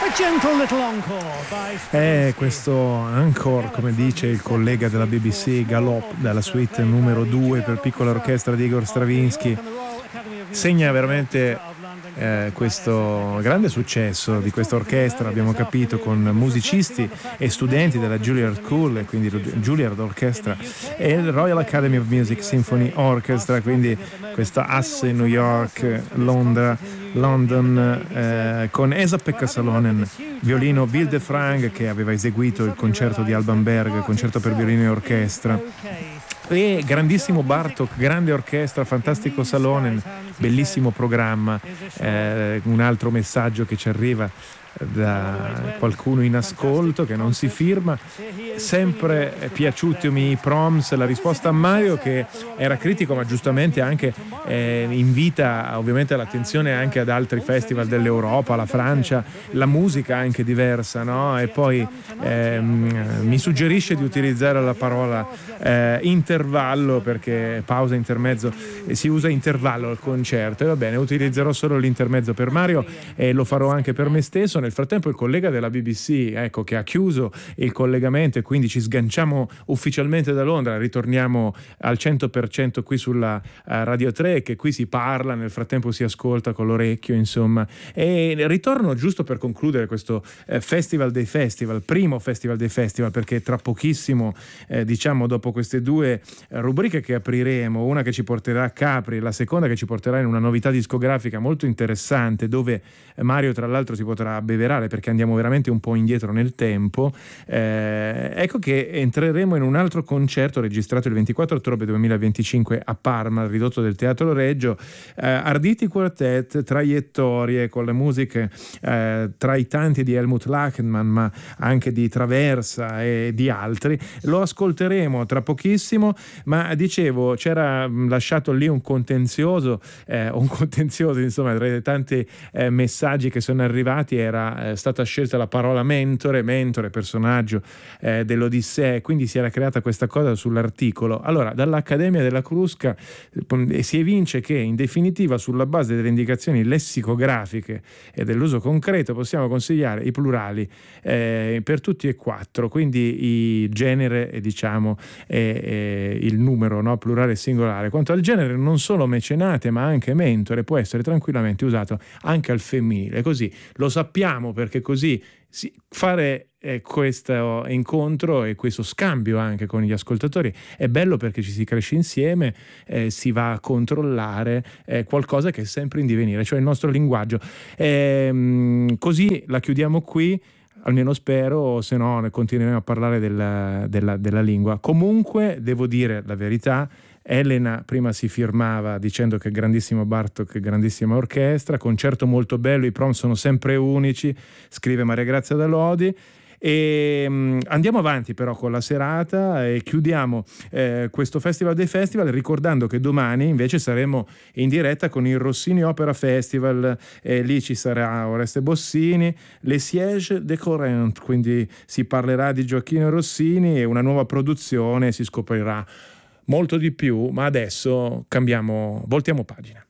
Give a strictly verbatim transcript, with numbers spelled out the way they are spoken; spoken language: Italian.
È questo encore, come dice il collega della B B C, Galop, dalla suite numero due per piccola orchestra di Igor Stravinsky, segna veramente eh, questo grande successo di questa orchestra, abbiamo capito, con musicisti e studenti della Juilliard School, e quindi Juilliard Orchestra, e il Royal Academy of Music Symphony Orchestra, quindi questa asse New York, Londra, London, eh, con Esa-Pekka Salonen, violino, Bill De Frank, che aveva eseguito il concerto di Alban Berg, il concerto per violino e orchestra, e grandissimo Bartók, grande orchestra, fantastico Salonen, bellissimo programma. Eh, un altro messaggio che ci arriva da qualcuno in ascolto che non si firma: sempre piaciutimi i proms. La risposta a Mario, che era critico ma giustamente anche eh, invita ovviamente l'attenzione anche ad altri festival dell'Europa, la Francia, la musica anche diversa, no? E poi ehm, mi suggerisce di utilizzare la parola eh, intervallo, perché pausa, intermezzo, eh, si usa intervallo al concerto, e va bene, utilizzerò solo l'intermezzo per Mario e lo farò anche per me stesso. Nel frattempo il collega della B B C, ecco, che ha chiuso il collegamento, e quindi ci sganciamo ufficialmente da Londra, ritorniamo al cento per cento qui sulla uh, Radio tre, che qui si parla, nel frattempo si ascolta con l'orecchio, insomma. E ritorno giusto per concludere questo eh, Festival dei Festival, primo Festival dei Festival, perché tra pochissimo, eh, diciamo dopo queste due eh, rubriche che apriremo, una che ci porterà a Capri, la seconda che ci porterà in una novità discografica molto interessante, dove Mario tra l'altro si potrà abbeverare, perché andiamo veramente un po' indietro nel tempo. Eh, ecco che entreremo in un altro concerto registrato il ventiquattro ottobre duemilaventicinque a Parma, al ridotto del Teatro Regio, eh, Arditi Quartet, traiettorie con le musiche eh, tra i tanti di Helmut Lachenmann, ma anche di Traversa e di altri. Lo ascolteremo tra pochissimo, ma dicevo, c'era lasciato lì un contenzioso, eh, un contenzioso insomma, tra i tanti eh, messaggi che sono arrivati era eh, stata scelta la parola mentore, mentore, personaggio eh, dell'Odissea, quindi si era creata questa cosa sull'articolo. Allora, dall'Accademia della Crusca eh, si evince che in definitiva, sulla base delle indicazioni lessicografiche e dell'uso concreto, possiamo consigliare i plurali eh, per tutti e quattro, quindi il genere e diciamo eh, eh, il numero, no? Plurale e singolare. Quanto al genere, non solo mecenate ma anche mentore può essere tranquillamente usato anche al femminile, così lo sappiamo, perché così sì, fare eh, questo incontro e questo scambio anche con gli ascoltatori è bello, perché ci si cresce insieme, eh, si va a controllare eh, qualcosa che è sempre in divenire, cioè il nostro linguaggio. E, così la chiudiamo qui, almeno spero, se no ne continueremo a parlare della, della, della lingua. Comunque devo dire la verità. Elena prima si firmava dicendo che grandissimo Bartók, grandissima orchestra, concerto molto bello, i prom sono sempre unici, scrive Maria Grazia da Lodi. E um, andiamo avanti però con la serata e chiudiamo eh, questo Festival dei Festival, ricordando che domani invece saremo in diretta con il Rossini Opera Festival, e lì ci sarà Oreste Bossini, Les Sièges de Corinthe, quindi si parlerà di Gioacchino Rossini e una nuova produzione, si scoprirà molto di più, ma adesso cambiamo, voltiamo pagina.